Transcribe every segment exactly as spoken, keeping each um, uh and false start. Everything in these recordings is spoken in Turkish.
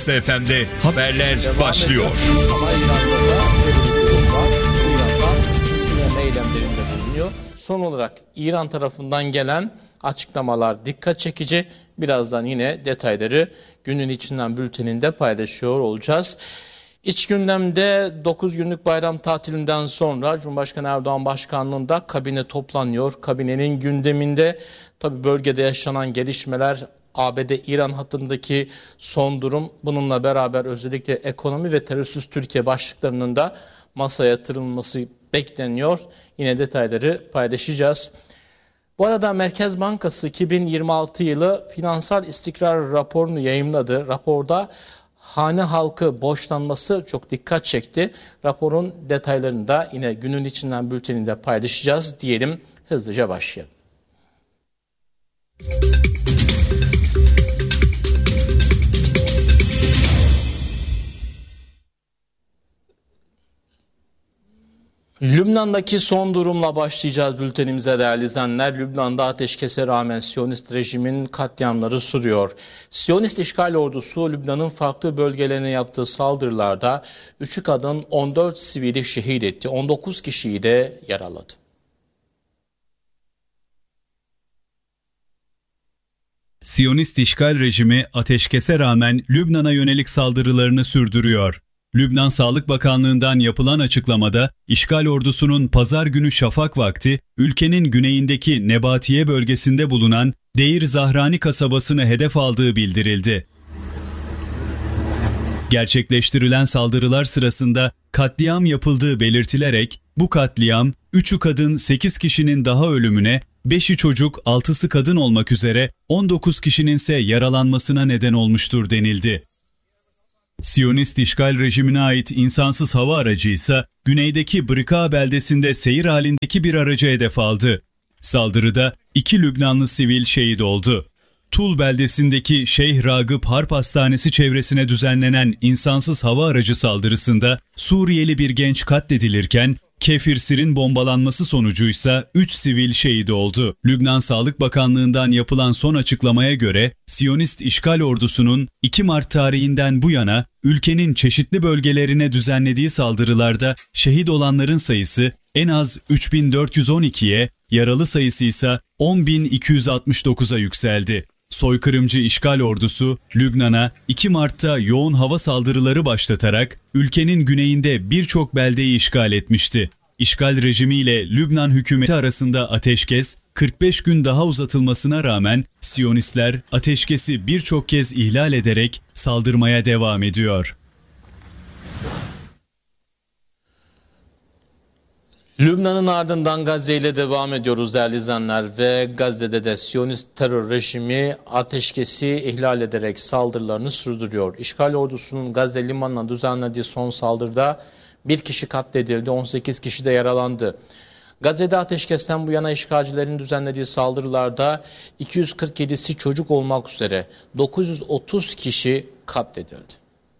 Bursa F M'de haberler devam başlıyor. Ediyor. Ama İran'da da İran'dan sinema eylemlerinde bulunuyor. Son olarak İran tarafından gelen açıklamalar dikkat çekici. Birazdan yine detayları günün içinden bülteninde paylaşıyor olacağız. İç gündemde dokuz günlük bayram tatilinden sonra Cumhurbaşkanı Erdoğan başkanlığında kabine toplanıyor. Kabinenin gündeminde tabii bölgede yaşanan gelişmeler, A B D-İran hattındaki son durum, bununla beraber özellikle ekonomi ve terörsüz Türkiye başlıklarının da masaya yatırılması bekleniyor. Yine detayları paylaşacağız. Bu arada Merkez Bankası iki bin yirmi altı yılı finansal istikrar raporunu yayımladı. Raporda hane halkı borçlanması çok dikkat çekti. Raporun detaylarını da yine günün içinden bülteninde paylaşacağız diyelim. Hızlıca başlayalım. Lübnan'daki son durumla başlayacağız bültenimize değerli izleyenler. Lübnan'da ateşkese rağmen Siyonist rejimin katliamları sürüyor. Siyonist işgal ordusu Lübnan'ın farklı bölgelerine yaptığı saldırılarda üçü kadın on dört sivili şehit etti. on dokuz kişiyi de yaraladı. Siyonist işgal rejimi ateşkese rağmen Lübnan'a yönelik saldırılarını sürdürüyor. Lübnan Sağlık Bakanlığı'ndan yapılan açıklamada, işgal ordusunun pazar günü şafak vakti, ülkenin güneyindeki Nebatiye bölgesinde bulunan Deir Zahrani kasabasını hedef aldığı bildirildi. Gerçekleştirilen saldırılar sırasında katliam yapıldığı belirtilerek, bu katliam, üçü kadın sekiz kişinin daha ölümüne, beşi çocuk altısı kadın olmak üzere on dokuz kişinin ise yaralanmasına neden olmuştur denildi. Siyonist işgal rejimine ait insansız hava aracı ise güneydeki Brika beldesinde seyir halindeki bir aracı hedef aldı. Saldırıda iki Lübnanlı sivil şehit oldu. Tul beldesindeki Şeyh Ragıp Harp Hastanesi çevresine düzenlenen insansız hava aracı saldırısında Suriyeli bir genç katledilirken Kefir Sir'in bombalanması sonucuysa üç sivil şehit oldu. Lübnan Sağlık Bakanlığı'ndan yapılan son açıklamaya göre Siyonist işgal ordusunun iki Mart tarihinden bu yana ülkenin çeşitli bölgelerine düzenlediği saldırılarda şehit olanların sayısı en az üç bin dört yüz on ikiye, yaralı sayısı ise on bin iki yüz altmış dokuza yükseldi. Soykırımcı işgal ordusu Lübnan'a iki Mart'ta yoğun hava saldırıları başlatarak ülkenin güneyinde birçok beldeyi işgal etmişti. İşgal rejimiyle Lübnan hükümeti arasında ateşkes kırk beş gün daha uzatılmasına rağmen Siyonistler ateşkesi birçok kez ihlal ederek saldırmaya devam ediyor. Lübnan'ın ardından Gazze ile devam ediyoruz değerli izleyenler ve Gazze'de de Siyonist terör rejimi ateşkesi ihlal ederek saldırılarını sürdürüyor. İşgal ordusunun Gazze limanına düzenlediği son saldırıda bir kişi katledildi, on sekiz kişi de yaralandı. Gazze'de ateşkesten bu yana işgalcilerin düzenlediği saldırılarda iki yüz kırk yedisi çocuk olmak üzere dokuz yüz otuz kişi katledildi.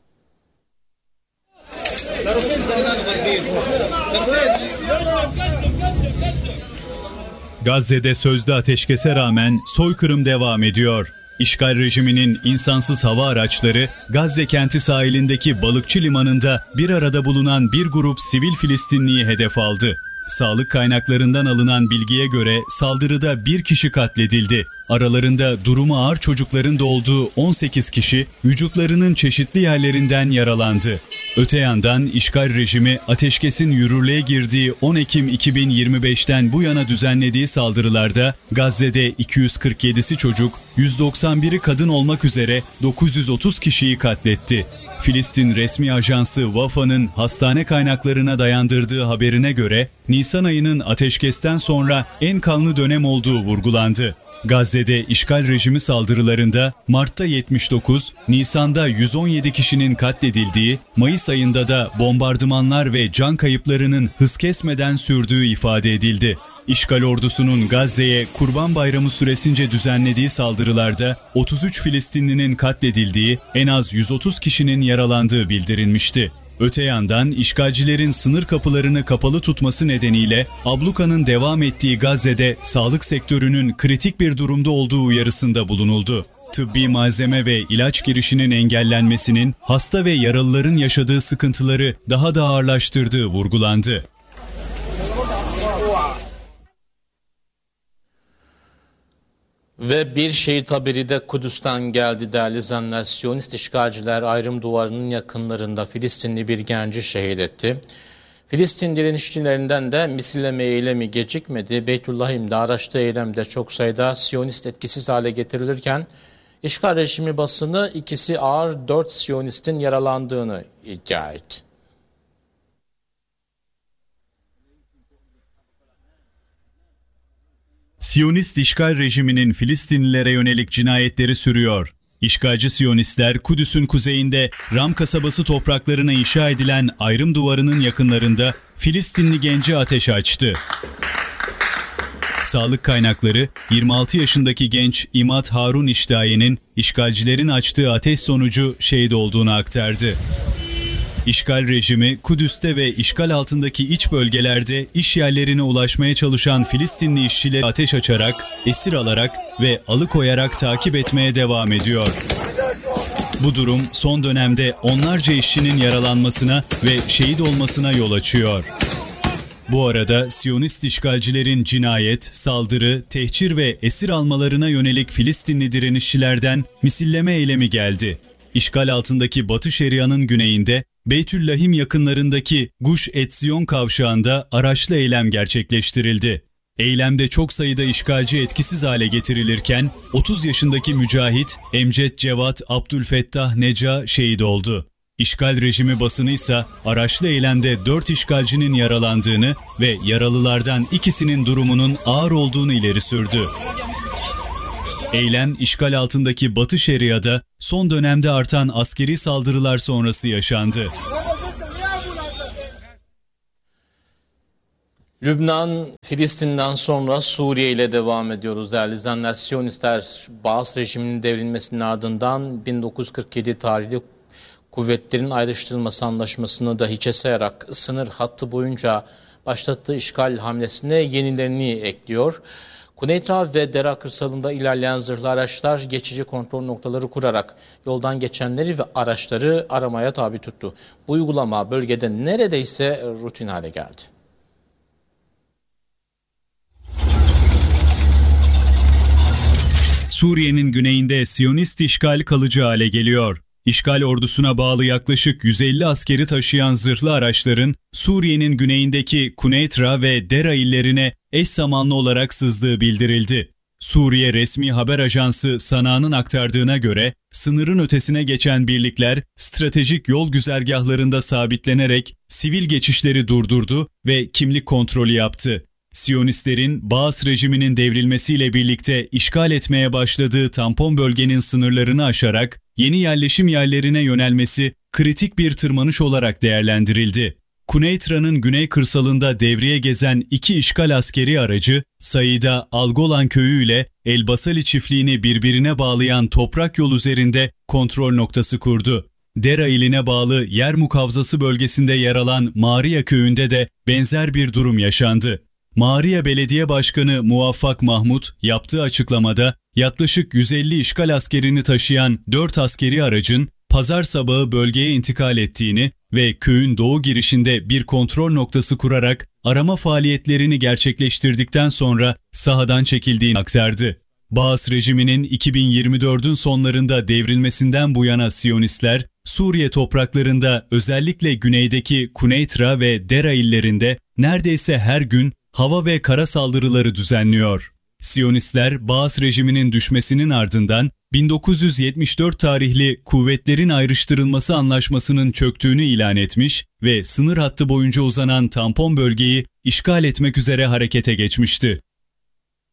Gazze'de sözde ateşkese rağmen soykırım devam ediyor. İşgal rejiminin insansız hava araçları Gazze kenti sahilindeki balıkçı limanında bir arada bulunan bir grup sivil Filistinliyi hedef aldı. Sağlık kaynaklarından alınan bilgiye göre saldırıda bir kişi katledildi. Aralarında durumu ağır çocukların da olduğu on sekiz kişi vücutlarının çeşitli yerlerinden yaralandı. Öte yandan işgal rejimi ateşkesin yürürlüğe girdiği on Ekim iki bin yirmi beşten bu yana düzenlediği saldırılarda Gazze'de iki yüz kırk yedisi çocuk, yüz doksan biri kadın olmak üzere dokuz yüz otuz kişiyi katletti. Filistin resmi ajansı Vafa'nın hastane kaynaklarına dayandırdığı haberine göre Nisan ayının ateşkesten sonra en kanlı dönem olduğu vurgulandı. Gazze'de işgal rejimi saldırılarında Mart'ta yetmiş dokuz, Nisan'da yüz on yedi kişinin katledildiği, Mayıs ayında da bombardımanlar ve can kayıplarının hız kesmeden sürdüğü ifade edildi. İşgal ordusunun Gazze'ye Kurban Bayramı süresince düzenlediği saldırılarda otuz üç Filistinlinin katledildiği, en az yüz otuz kişinin yaralandığı bildirilmişti. Öte yandan işgalcilerin sınır kapılarını kapalı tutması nedeniyle ablukanın devam ettiği Gazze'de sağlık sektörünün kritik bir durumda olduğu uyarısında bulunuldu. tıbbi malzeme ve ilaç girişinin engellenmesinin hasta ve yaralıların yaşadığı sıkıntıları daha da ağırlaştırdığı vurgulandı. Ve bir şehit haberi de Kudüs'ten geldi değerli izleyenler. Siyonist işgalciler ayrım duvarının yakınlarında Filistinli bir genci şehit etti. Filistin direnişçilerinden de misilleme eylemi gecikmedi. Beytullahim'de araçta eylemde çok sayıda Siyonist etkisiz hale getirilirken işgal rejimi basını ikisi ağır dört Siyonistin yaralandığını iddia etti. Siyonist işgal rejiminin Filistinlilere yönelik cinayetleri sürüyor. İşgalci Siyonistler Kudüs'ün kuzeyinde Ram kasabası topraklarına inşa edilen ayrım duvarının yakınlarında Filistinli genci ateş açtı. Sağlık kaynakları yirmi altı yaşındaki genç İmad Harun İştaye'nin işgalcilerin açtığı ateş sonucu şehit olduğunu aktardı. İşgal rejimi Kudüs'te ve işgal altındaki iç bölgelerde iş yerlerine ulaşmaya çalışan Filistinli işçileri ateş açarak, esir alarak ve alıkoyarak takip etmeye devam ediyor. Bu durum son dönemde onlarca işçinin yaralanmasına ve şehit olmasına yol açıyor. Bu arada Siyonist işgalcilerin cinayet, saldırı, tehcir ve esir almalarına yönelik Filistinli direnişçilerden misilleme eylemi geldi. İşgal altındaki Batı Şeria'nın güneyinde Beytüllahim yakınlarındaki Guş Etziyon kavşağında araçlı eylem gerçekleştirildi. Eylemde çok sayıda işgalci etkisiz hale getirilirken otuz yaşındaki mücahit Emcet Cevat Abdülfettah Neca şehit oldu. İşgal rejimi basını ise araçlı eylemde dört işgalcinin yaralandığını ve yaralılardan ikisinin durumunun ağır olduğunu ileri sürdü. Eylem, işgal altındaki Batı Şeria'da son dönemde artan askeri saldırılar sonrası yaşandı. Lübnan, Filistin'den sonra Suriye ile devam ediyoruz değerli izleyenler. Siyonistler Baas rejiminin devrilmesinin ardından bin dokuz yüz kırk yedi tarihli kuvvetlerin ayrıştırılması anlaşmasını da hiçe sayarak sınır hattı boyunca başlattığı işgal hamlesine yenilerini ekliyor. Kuneytra ve Dera kırsalında ilerleyen zırhlı araçlar geçici kontrol noktaları kurarak yoldan geçenleri ve araçları aramaya tabi tuttu. Bu uygulama bölgede neredeyse rutin hale geldi. Suriye'nin güneyinde Siyonist işgal kalıcı hale geliyor. İşgal ordusuna bağlı yaklaşık yüz elli askeri taşıyan zırhlı araçların Suriye'nin güneyindeki Kuneytra ve Dera illerine eş zamanlı olarak sızdığı bildirildi. Suriye resmi haber ajansı Sana'nın aktardığına göre sınırın ötesine geçen birlikler stratejik yol güzergahlarında sabitlenerek sivil geçişleri durdurdu ve kimlik kontrolü yaptı. Siyonistlerin Baas rejiminin devrilmesiyle birlikte işgal etmeye başladığı tampon bölgenin sınırlarını aşarak yeni yerleşim yerlerine yönelmesi kritik bir tırmanış olarak değerlendirildi. Kuneytra'nın güney kırsalında devreye gezen iki işgal askeri aracı, Saida Algolan köyü ile El Basali çiftliğini birbirine bağlayan toprak yol üzerinde kontrol noktası kurdu. Dera iline bağlı yer mukavzası bölgesinde yer alan Maria köyünde de benzer bir durum yaşandı. Maria Belediye Başkanı Muvaffak Mahmut yaptığı açıklamada yaklaşık yüz elli işgal askerini taşıyan dört askeri aracın pazar sabahı bölgeye intikal ettiğini ve köyün doğu girişinde bir kontrol noktası kurarak arama faaliyetlerini gerçekleştirdikten sonra sahadan çekildiğini aktardı. Baas rejiminin iki bin yirmi dördün sonlarında devrilmesinden bu yana Siyonistler, Suriye topraklarında özellikle güneydeki Kuneytra ve Dera illerinde neredeyse her gün hava ve kara saldırıları düzenliyor. Siyonistler, Baas rejiminin düşmesinin ardından bin dokuz yüz yetmiş dört tarihli Kuvvetlerin Ayrıştırılması Anlaşması'nın çöktüğünü ilan etmiş ve sınır hattı boyunca uzanan tampon bölgeyi işgal etmek üzere harekete geçmişti.